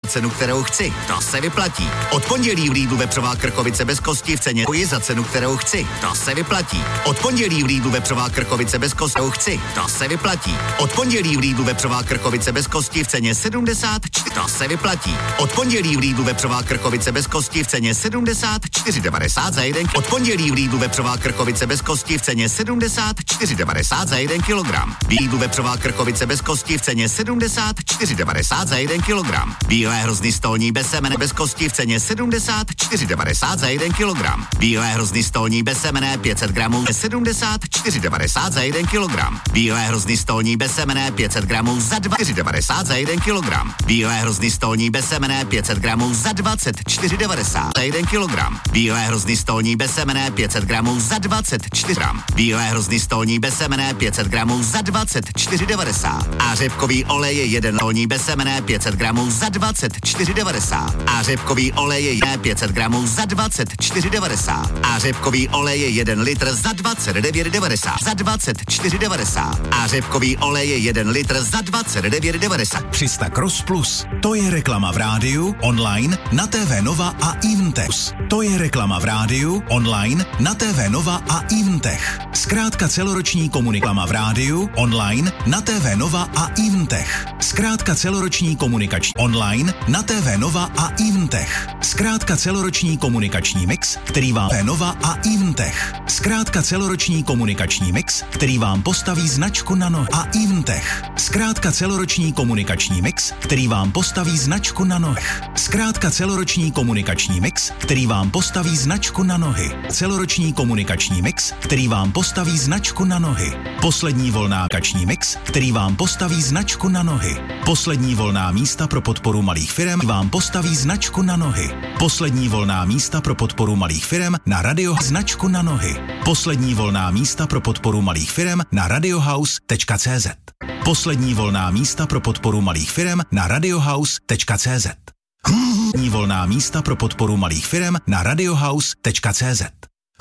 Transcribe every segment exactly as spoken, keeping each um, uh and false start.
cenu, kterou chci. To se vyplatí. Od pondělí v Lidlu vepřová krkovice bez kosti v ceně kuji za cenu, kterou chci. To se vyplatí. Od pondělí v Lidlu vepřová krkovice bez kosti, kterou chci. To se vyplatí. Od pondělí v Lidlu vepřová krkovice bez kosti v ceně sedmdesát čtyři. To se vyplatí. Od pondělí v Lidlu vepřová krkovice bez kosti v ceně sedmdesát čtyři devadesát za jeden. Od pondělí v Lidlu vepřová krkovice bez kosti v ceně sedmdesát čtyři devadesát za jeden kilogram. V Lidlu vepřová krkovice bez kosti v ceně sedmdesát čtyři devadesát za jeden kilogram. Bílé hrozny stolní bez semene bez kosti v ceně sedmdesát čtyři devadesát za jeden kilogram. Bílé hrozny stolní bez semene pět set gramů sedmdesát čtyři devadesát za jeden kilogram. Bílé hrozny stolní bez semene pět set gramů za dvacet čtyři devadesát za jeden kilogram. Bílé hrozny stolní bez semene pět set gramů za dvacet čtyři devadesát za jeden kilogram. Bílé hrozny stolní bez semene pět set gramů za dvacet čtyři gram. Bílé hrozny stolní bez semene pět set gramů za dvacet čtyři devadesát. A řepkový olej je jeden stolní bez semene pět set gramů za dvacet čtyři devadesát. A řepkový olej je jeden pět set gramů za dvacet čtyři devadesát. A řepkový olej je jeden litr za dvacet devět devadesát. Za dvacet čtyři devadesát. A řepkový olej je jeden litr za dvacet devět devadesát. tři sta Cross Plus. To je reklama v rádiu, online, na T V Nova a Eventech. To je reklama v rádiu, online, na T V Nova a Eventech. Zkrátka celoroční komunikama v rádiu, online, na T V Nova a Eventech. Zkrátka celoroční komunikační online, na T V Nova a Eventech. Zkrátka celoroční komunikační mix, který vám T V Nova a Eventech. Zkrátka celoroční komunikační mix, který vám postaví značku na nohy a Eventech. Zkrátka celoroční komunikační mix, který vám postaví značku na nohy. Zkrátka celoroční komunikační mix, který vám postaví značku na nohy. Celoroční komunikační mix, který vám postaví značku na nohy. Poslední volná kační mix, který vám postaví značku na nohy. Poslední volná místa pro podporu malých firem vám postaví značku na nohy. Poslední volná místa pro podporu malých firem na radio značku na nohy. Poslední volná místa pro podporu malých firem na radiohouse tečka cé zet. Poslední volná místa pro podporu malých firem na radiohouse tečka cé zet. Poslední volná místa pro podporu malých firem na radiohouse tečka cé zet.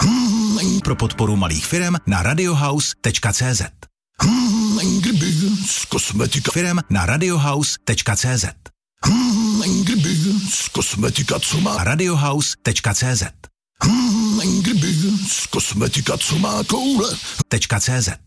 Pro podporu malých firem na radiohouse tečka cé zet. Kosmetika firem na radiohouse tečka cé zet. Kosmetika co má radiohouse tečka cé zet. Kosmetika co má koule tečka cé zet.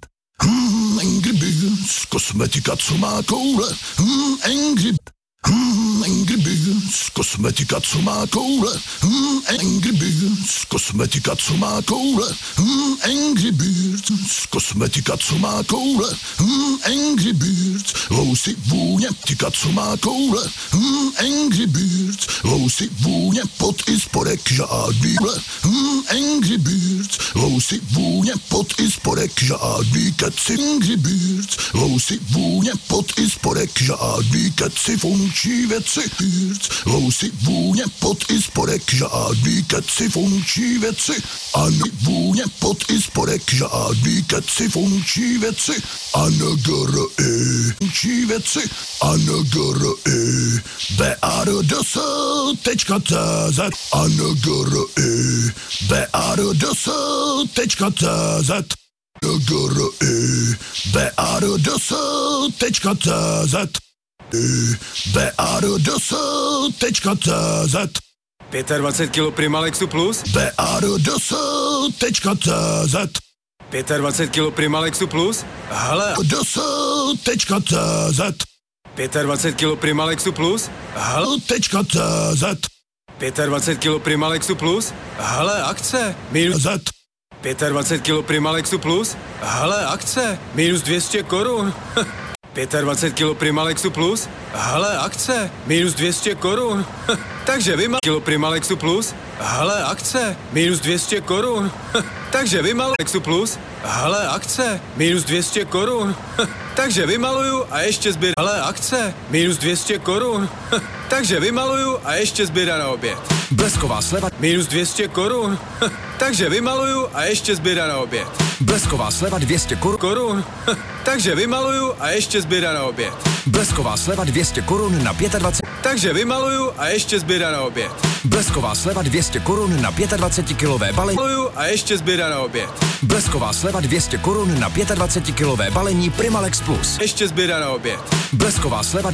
Kosmetika co má koule Angry Angry Birds, kosmetika, co má koule. Mm, Angry Birds, kosmetika, co má koule. Mm, Angry Birds, kosmetika, co má koule. Mm, Angry Birds, lousy vůně, tika, co má koule. Mm, Angry Birds, lousy vůně, pod i spodek, žádný ble. Mm, Angry Birds, lousy vůně, pod i spodek, žádný keci. Angry Birds, lousy vůně, pod i spodek, žádný keci. Funkční věci, Birds, lousy vůně, pod i spodek, žádný keci. Funkční věci, ano, vůně, pod i spodek, žádný keci. Funkční věci, ano, gr i. Funkční věci, ano, gr i. B A R D S tečka cé zet, ano, gr i. B A R D S tečka cé zet, gr i. B A R D S tečka cé zet. B A R D S tečka cé zet. dvacet pět kilo Primalexu Plus? B A R D S tečka cé zet. dvacet pět kilo Primalexu Plus? Hele. D S tečka cé zet. dvacet pět kilo Primalexu Plus? Hele. Tečka cé zet. dvacet pět kilo Primalexu Plus? Hele, akce. Minus Z. dvacet pět kilo Primalexu Plus? Hele, akce. Minus dvě stě korun. dvacet pět kilo Primalexu Plus? Hele, akce. Minus dvě stě korun. Takže vy má kilo Primalexu Plus? Hele, akce. Minus dvě stě korun. Takže vymaluju Plus? Hele, akce. Minus dvě stě korun. Takže vymaluju a ještě zbyt. Hele, akce. Minus dvě stě korun. Takže vymaluju a ještě zbyda na oběd. Blesková sleva. Minus dvě stě korun. Takže vymaluju a ještě zbyda na oběd. Blesková sleva dvě stě korun. korun. Takže vymaluju a ještě zbyda na oběd. Blesková sleva dvě stě korun na dvacet pět. Takže vymaluju a ještě zbyda na oběd. Blesková sleva dvě stě korun na dvacet pět kilové balení. Vymaluju a ještě zbyda na oběd. Blesková sleva dvě stě korun na dvacet pět kilové balení Primalex Plus. Ještě zbyda na oběd. Blesková sleva